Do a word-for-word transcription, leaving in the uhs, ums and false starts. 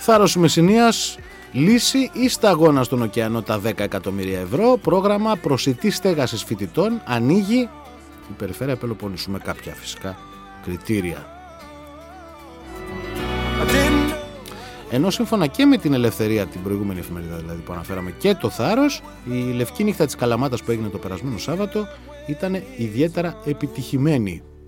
Θάρρος Μεσσηνίας, λύση ή σταγόνα στον ωκεανό τα δέκα εκατομμύρια ευρώ. Πρόγραμμα προσιτής στέγασης φοιτητών ανοίγει η Περιφέρεια Πελοποννήσου με κάποια φυσικά κριτήρια. Ενώ σύμφωνα και με την Ελευθερία, την προηγούμενη εφημερίδα δηλαδή που αναφέραμε, και το Θάρρος, η Λευκή Νύχτα της Καλαμάτας που έγινε το περασμένο Σάββατο ήταν ιδιαίτερα επιτυχημένη.